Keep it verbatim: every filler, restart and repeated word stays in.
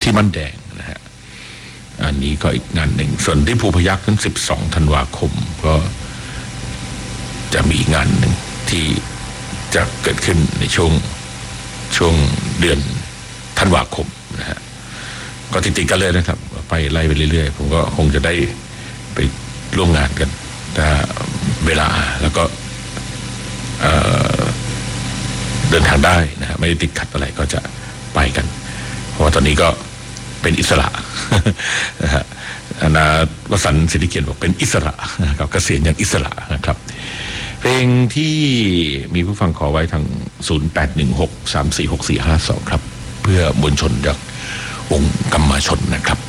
ที่มันแดงนะฮะอันนี้ก็อีกงานหนึ่งส่วนที่ภูพยัคฆ์นั้นสิบสองธันวาคมก็จะมีงานหนึ่งที่จะเกิดขึ้นในช่วงช่วงเดือนธันวาคมนะฮะก็ติดๆกันเลยนะครับไปไล่ไปเรื่อยๆผมก็คงจะได้ไปร่วมงานกันถ้าเวลาแล้วก็เเดินทางได้นะฮะไม่ได้ติดขัดอะไรก็จะไปกันเพราะว่าตอนนี้ก็เป็นอิสระนะฮะนาวสันต์สิทธิเกียรติบอกเป็นอิสระนะครับเกษียณอย่างอิสระนะครับเพลงที่มีผู้ฟังขอไว้ทางศูนย์ แปด หนึ่ง หก สาม สี่ หก สี่ ห้า สองครับเพื่อมวลชนจากวงกรรมชนนะครับ